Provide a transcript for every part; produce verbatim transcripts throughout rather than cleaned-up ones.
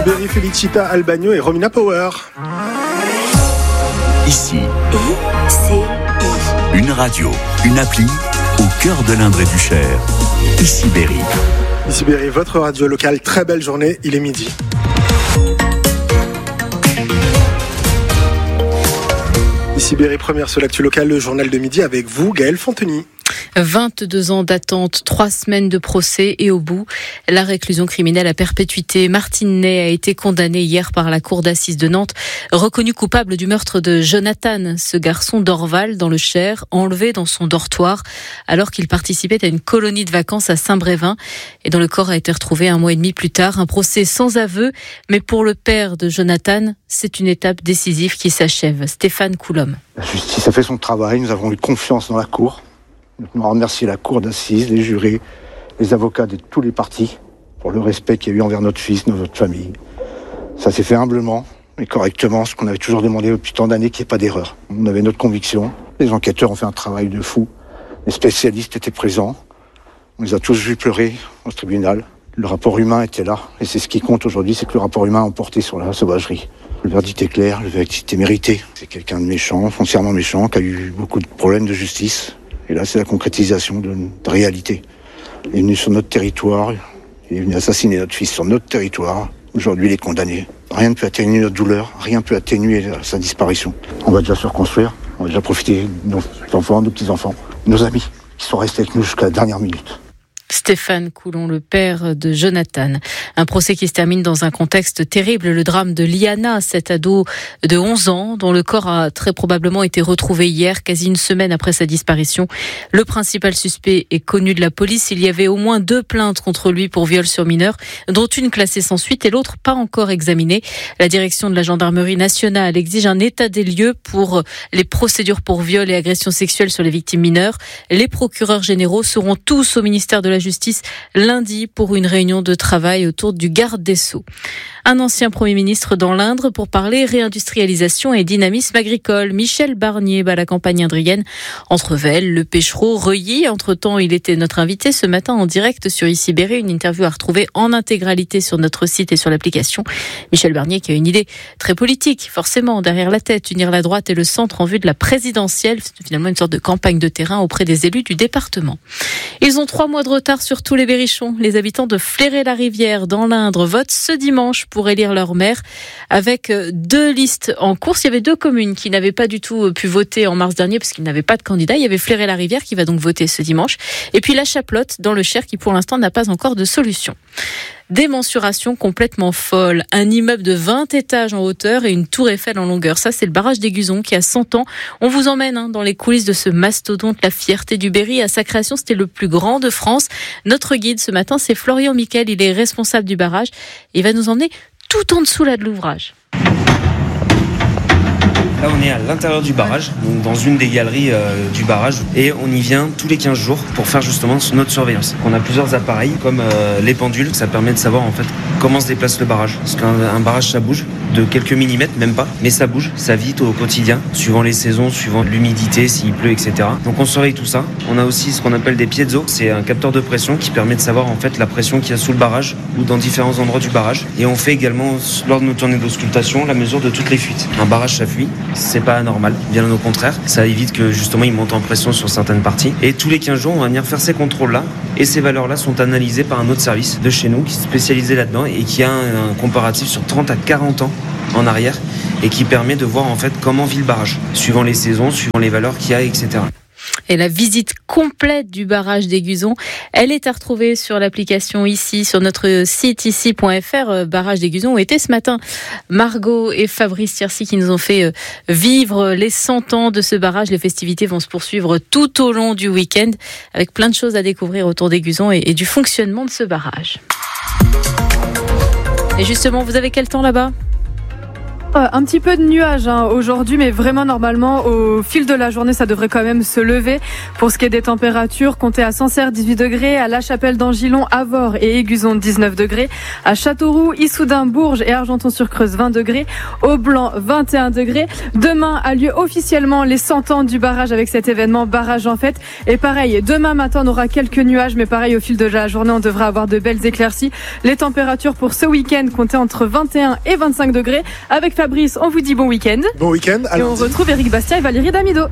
Sibérie, Felicita Albagno et Romina Power. Ici, I C I. une radio, une appli au cœur de l'Indre et du Cher. Ici Berry. Ici Berry, votre radio locale. Très belle journée, il est midi. Ici Berry, première sur l'actu locale, le journal de midi avec vous, Gaël Fonteny. vingt-deux ans d'attente, trois semaines de procès et au bout, la réclusion criminelle à perpétuité. Martine Ney a été condamné hier par la cour d'assises de Nantes, reconnu coupable du meurtre de Jonathan, ce garçon d'Orval dans le Cher, enlevé dans son dortoir alors qu'il participait à une colonie de vacances à Saint-Brévin et dont le corps a été retrouvé un mois et demi plus tard. Un procès sans aveu, mais pour le père de Jonathan, c'est une étape décisive qui s'achève. Stéphane Coulombe. La justice a fait son travail, nous avons eu confiance dans la cour. Nous remercions la cour d'assises, les jurés, les avocats de tous les partis pour le respect qu'il y a eu envers notre fils, notre famille. Ça s'est fait humblement et correctement, ce qu'on avait toujours demandé depuis tant d'années, qu'il n'y ait pas d'erreur. On avait notre conviction, les enquêteurs ont fait un travail de fou, les spécialistes étaient présents, on les a tous vus pleurer au tribunal. Le rapport humain était là, et c'est ce qui compte aujourd'hui, c'est que le rapport humain a emporté sur la sauvagerie. Le verdict est clair, le verdict est mérité. C'est quelqu'un de méchant, foncièrement méchant, qui a eu beaucoup de problèmes de justice. Et là, c'est la concrétisation de, de réalité. Il est venu sur notre territoire, il est venu assassiner notre fils sur notre territoire. Aujourd'hui, il est condamné. Rien ne peut atténuer notre douleur, rien ne peut atténuer sa disparition. On va déjà se reconstruire, on va déjà profiter de nos enfants, de nos petits-enfants, nos amis, qui sont restés avec nous jusqu'à la dernière minute. Stéphane Coulon, le père de Jonathan. Un procès qui se termine dans un contexte terrible, le drame de Liana, cet ado de onze ans, dont le corps a très probablement été retrouvé hier, quasi une semaine après sa disparition. Le principal suspect est connu de la police. Il y avait au moins deux plaintes contre lui pour viol sur mineur, dont une classée sans suite et l'autre pas encore examinée. La direction de la gendarmerie nationale exige un état des lieux pour les procédures pour viol et agression sexuelle sur les victimes mineures. Les procureurs généraux seront tous au ministère de la Justice lundi pour une réunion de travail autour du garde des Sceaux. Un ancien Premier ministre dans l'Indre pour parler réindustrialisation et dynamisme agricole. Michel Barnier bat la campagne indrienne entre Vesles, Le Pêchereau, Reuilly. Entre-temps, il était notre invité ce matin en direct sur Ici Berry. Une interview à retrouver en intégralité sur notre site et sur l'application. Michel Barnier qui a une idée très politique, forcément, derrière la tête, unir la droite et le centre en vue de la présidentielle. C'est finalement une sorte de campagne de terrain auprès des élus du département. Ils ont trois mois de retard sur tous les berrichons. Les habitants de Fléré-la-Rivière dans l'Indre votent ce dimanche pour élire leur maire avec deux listes en course. Il y avait deux communes qui n'avaient pas du tout pu voter en mars dernier parce qu'ils n'avaient pas de candidat. Il y avait Fléré-la-Rivière qui va donc voter ce dimanche et puis la Chaplotte dans le Cher qui pour l'instant n'a pas encore de solution. Des mensurations complètement folles. Un immeuble de vingt étages en hauteur et une tour Eiffel en longueur. Ça, c'est le barrage d'Aiguzon qui a cent ans. On vous emmène hein, dans les coulisses de ce mastodonte, la fierté du Berry. À sa création, c'était le plus grand de France. Notre guide ce matin, c'est Florian Miquel. Il est responsable du barrage. Il va nous emmener tout en dessous là de l'ouvrage. Là, on est à l'intérieur du barrage, donc dans une des galeries euh, du barrage, et on y vient tous les quinze jours pour faire justement notre surveillance. On a plusieurs appareils, comme euh, les pendules, ça permet de savoir en fait comment se déplace le barrage. Parce qu'un un barrage, ça bouge de quelques millimètres, même pas, mais ça bouge, ça vit au quotidien, suivant les saisons, suivant l'humidité, s'il pleut, et cetera. Donc on surveille tout ça. On a aussi ce qu'on appelle des piezo, c'est un capteur de pression qui permet de savoir en fait la pression qu'il y a sous le barrage ou dans différents endroits du barrage. Et on fait également, lors de nos tournées d'auscultation, la mesure de toutes les fuites. Un barrage, ça fuit. C'est pas anormal, bien au contraire. Ça évite que justement il monte en pression sur certaines parties. Et tous les quinze jours, on va venir faire ces contrôles-là. Et ces valeurs-là sont analysées par un autre service de chez nous qui est spécialisé là-dedans et qui a un, un comparatif sur trente à quarante ans en arrière et qui permet de voir en fait comment vit le barrage, suivant les saisons, suivant les valeurs qu'il y a, et cetera. Et la visite complète du barrage d'Aiguzon, elle est à retrouver sur l'application ici, sur notre site ici point f r. Barrage d'Aiguzon, où étaient ce matin Margot et Fabrice Tiercy qui nous ont fait vivre les cent ans de ce barrage. Les festivités vont se poursuivre tout au long du week-end avec plein de choses à découvrir autour d'Aiguzon et, et du fonctionnement de ce barrage. Et justement, vous avez quel temps là-bas ? Euh, un petit peu de nuages hein, aujourd'hui, mais vraiment normalement au fil de la journée ça devrait quand même se lever. Pour ce qui est des températures, comptez à Sancerre dix-huit degrés, à La Chapelle d'Angilon, Avord et Aiguzon dix-neuf degrés, à Châteauroux, Issoudun, Bourges et Argenton-sur-Creuse vingt degrés, au Blanc vingt et un degrés. Demain a lieu officiellement les cent ans du barrage avec cet événement Barrage en fête. Et pareil, demain matin on aura quelques nuages, mais pareil au fil de la journée on devrait avoir de belles éclaircies. Les températures pour ce week-end comptez entre vingt et un et vingt-cinq degrés. Avec Fabrice, on vous dit bon week-end. Bon week-end. Et on retrouve Éric Bastien et Valérie Damido.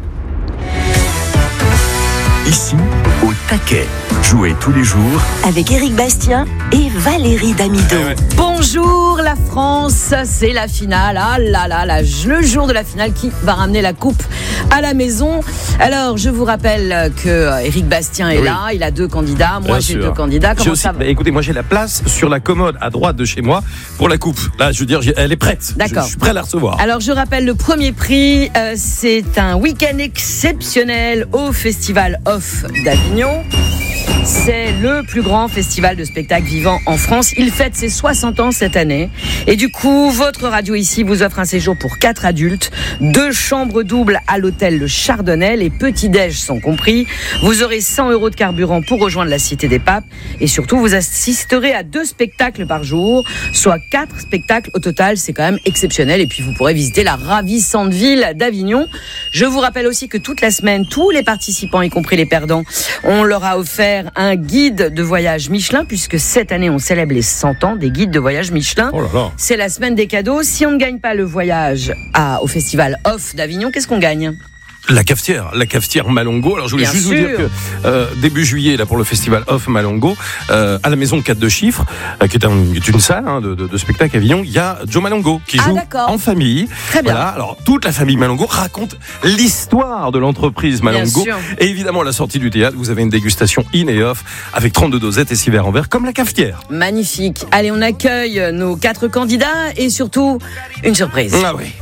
Ici, au taquet. Jouez tous les jours avec Éric Bastien et Valérie Damido. Bonjour la France, c'est la finale. Ah là là là, le jour de la finale qui va ramener la coupe à la maison. Alors, je vous rappelle que Éric Bastien est oui. là, il a deux candidats. Moi, Bien j'ai sûr. deux candidats. Comment aussi, ça va bah, écoutez, moi j'ai la place sur la commode à droite de chez moi pour la coupe. Là, je veux dire, elle est prête. D'accord. Je, je suis prêt à la recevoir. Alors, je rappelle le premier prix, euh, c'est un week-end exceptionnel au Festival Off d'Avignon. C'est le plus grand festival de spectacles vivants en France. Il fête ses soixante ans cette année. Et du coup, votre radio ici vous offre un séjour pour quatre adultes, deux chambres doubles à l'hôtel Le Chardonnay. Les petits-déj sont compris. Vous aurez cent euros de carburant pour rejoindre la Cité des Papes. Et surtout, vous assisterez à deux spectacles par jour, soit quatre spectacles au total. C'est quand même exceptionnel. Et puis, vous pourrez visiter la ravissante ville d'Avignon. Je vous rappelle aussi que toute la semaine, tous les participants, y compris les perdants, on leur a offert un guide de voyage Michelin, puisque cette année on célèbre les cent ans des guides de voyage Michelin. Oh là là. C'est la semaine des cadeaux. Si on ne gagne pas le voyage à, au Festival Off d'Avignon, qu'est-ce qu'on gagne ? La cafetière, la cafetière Malongo. Alors je voulais Bien juste sûr. vous dire que euh, début juillet, là pour le festival Off Malongo, euh, à la maison quatre de chiffres, euh, qui est, un, qui est une salle hein, de, de, de spectacle à Avignon, il y a Joe Malongo qui Ah, joue d'accord. en famille. Très bien. Voilà. Alors toute la famille Malongo raconte l'histoire de l'entreprise Malongo. Bien sûr. Et évidemment à la sortie du théâtre, vous avez une dégustation in et off avec trente-deux dosettes et six verres en verre comme la cafetière. Magnifique. Allez, on accueille nos quatre candidats et surtout une surprise. Ah oui.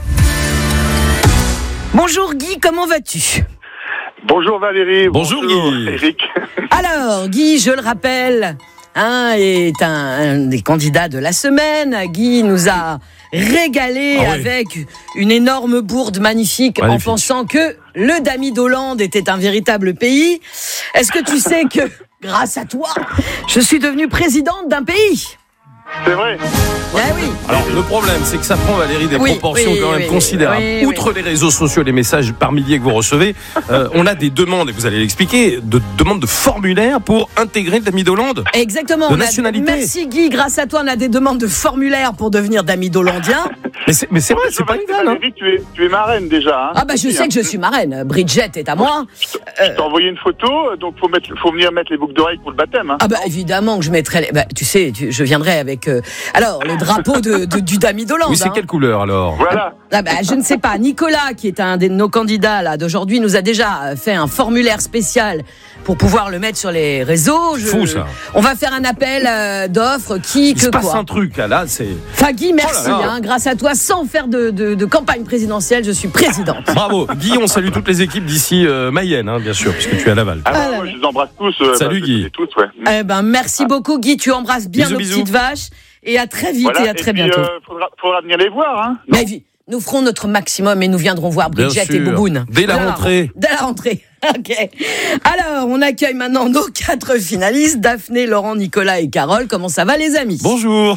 Bonjour Guy, comment vas-tu ? Bonjour Valérie. Bonjour, Guy. Eric. Alors, Guy, je le rappelle, hein, est un, un des candidats de la semaine. Guy nous a régalé Ah oui. avec une énorme bourde magnifique, Magnifique. en pensant que le Dami d'Hollande était un véritable pays. Est-ce que tu sais que, grâce à toi, je suis devenue présidente d'un pays ? C'est vrai. Eh oui. Alors le problème, c'est que ça prend Valérie des Oui, proportions oui, quand même oui, considérables. oui, oui. Outre les réseaux sociaux, les messages par milliers que vous recevez, euh, on a des demandes, et vous allez l'expliquer, de demandes de formulaires pour intégrer le Dami d'Hollande. Exactement. De On a- nationalité. Merci Guy, grâce à toi, on a des demandes de formulaires pour devenir Dami d'Hollandien. Mais c'est, mais c'est vrai, c'est pas une vanne. Hein. Valérie, tu es, tu es marraine déjà. Hein. Ah bah je sais que je suis marraine. Bridget est à moi. Je t'ai envoyé une photo, donc faut mettre, faut venir mettre les boucles d'oreilles pour le baptême. Hein. Ah bah évidemment que je mettrai. Les... Bah, tu sais, tu- je viendrai avec. Euh... Alors le drapeau de, de- du Dami d'Hollande. Oui, c'est hein. quelle couleur alors ? Voilà. Ah bah, je ne sais pas. Nicolas, qui est un de nos candidats là d'aujourd'hui, nous a déjà fait un formulaire spécial pour pouvoir le mettre sur les réseaux. Je... Fou, ça. On va faire un appel euh, d'offres. Qui, Il que se passe quoi. un truc là, là c'est. Enfin Guy, merci. Oh là là. Hein, grâce à toi, sans faire de, de, de campagne présidentielle, je suis présidente. Bravo, Guy, on salue toutes les équipes d'ici euh, Mayenne, hein, bien sûr, puisque tu es à Laval. Ah, bah, Ah là moi, là. je les embrasse tous. euh, Salut, bah, Guy. je les tous, ouais. Eh ben merci beaucoup Guy. Tu embrasses bien Bisous, nos bisous. petites vaches et à très vite Voilà. et à très puis, bientôt. euh, faudra, faudra venir les voir. Hein. Mais vi- nous ferons notre maximum et nous viendrons voir Bien Bridget sûr. et Bouboune. Dès la rentrée. Dès la rentrée. Ok. Alors, on accueille maintenant nos quatre finalistes, Daphné, Laurent, Nicolas et Carole. Comment ça va les amis ? Bonjour.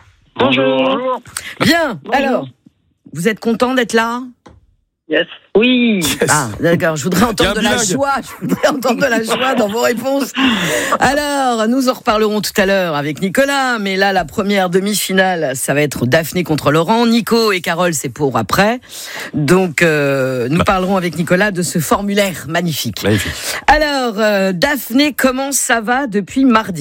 Bonjour. Bien. Alors, vous êtes contents d'être là ? Yes. Oui. Ah, d'accord. Je voudrais entendre Il de y a un la bilingue. joie. Je voudrais entendre de la joie dans vos réponses. Alors, nous en reparlerons tout à l'heure avec Nicolas. Mais là, la première demi-finale, ça va être Daphné contre Laurent. Nico et Carole, c'est pour après. Donc, euh, nous parlerons avec Nicolas de ce formulaire magnifique. Magnifique. Alors, euh, Daphné, comment ça va depuis mardi ?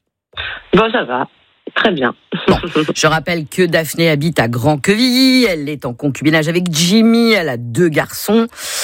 Bon, ça va. Très bien. Bon, je rappelle que Daphné habite à Grand-Quevilly, elle est en concubinage avec Jimmy, elle a deux garçons.